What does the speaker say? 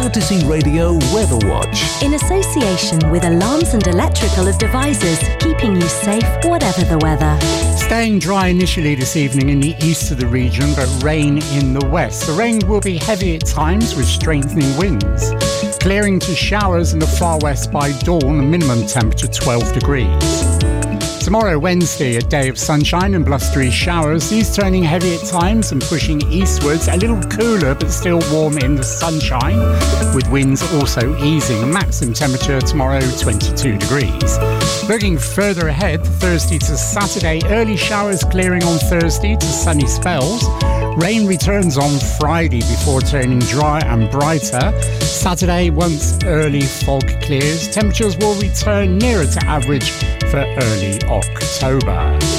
Odyssey Radio Weather Watch. In association with Alarms and Electrical Devices, keeping you safe whatever the weather. Staying dry initially this evening in the east of the region, but rain in the west. The rain will be heavy at times with strengthening winds. Clearing to showers in the far west by dawn, a minimum temperature 12 degrees. Tomorrow, Wednesday, a day of sunshine and blustery showers. These turning heavy at times and pushing eastwards. A little cooler but still warm in the sunshine, with winds also easing. Maximum temperature tomorrow 22 degrees. Looking further ahead, Thursday to Saturday, early showers clearing on Thursday to sunny spells. Rain returns on Friday before turning dry and brighter. Saturday, once early fog clears, temperatures will return nearer to average for early October.